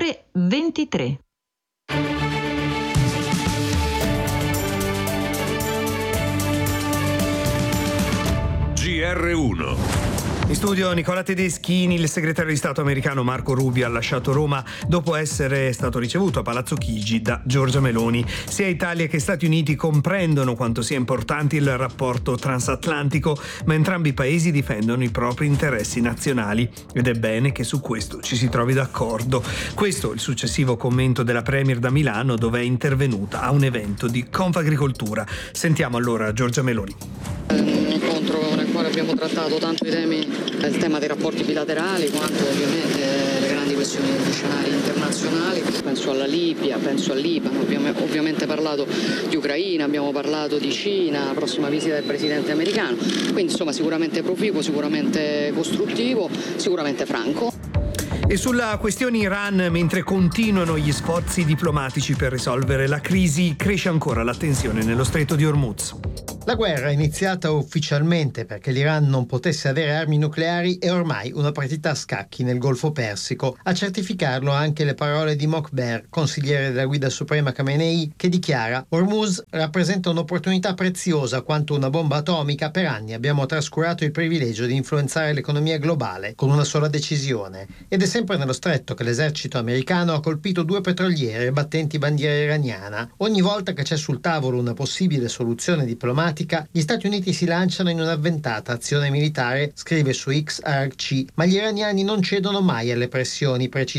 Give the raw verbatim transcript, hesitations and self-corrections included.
ore ventitré. G R uno. In studio Nicola Tedeschini. Il segretario di Stato americano Marco Rubio ha lasciato Roma dopo essere stato ricevuto a Palazzo Chigi da Giorgia Meloni. Sia Italia che Stati Uniti comprendono quanto sia importante il rapporto transatlantico, ma entrambi i paesi difendono i propri interessi nazionali ed è bene che su questo ci si trovi d'accordo. Questo il successivo commento della Premier da Milano, dove è intervenuta a un evento di Confagricoltura. Sentiamo allora Giorgia Meloni. Un incontro nel quale abbiamo trattato tanto i temi, il tema dei rapporti bilaterali quanto ovviamente le grandi questioni degli scenari internazionali. Penso alla Libia, penso al Libano, abbiamo ovviamente parlato di Ucraina, abbiamo parlato di Cina, la prossima visita del presidente americano, quindi insomma sicuramente proficuo, sicuramente costruttivo, sicuramente franco. E sulla questione Iran, mentre continuano gli sforzi diplomatici per risolvere la crisi, cresce ancora la tensione nello stretto di Hormuz. La guerra è iniziata ufficialmente perché l'Iran non potesse avere armi nucleari e ormai una partita a scacchi nel Golfo Persico. A certificarlo anche le parole di Mokber, consigliere della guida suprema Khamenei, che dichiara: Hormuz rappresenta un'opportunità preziosa quanto una bomba atomica. Per anni abbiamo trascurato il privilegio di influenzare l'economia globale con una sola decisione. Ed è sempre nello stretto che l'esercito americano ha colpito due petroliere battenti bandiera iraniana. Ogni volta che c'è sul tavolo una possibile soluzione diplomatica, gli Stati Uniti si lanciano in un'avventata azione militare, scrive su X Arc, ma gli iraniani non cedono mai alle pressioni, precisa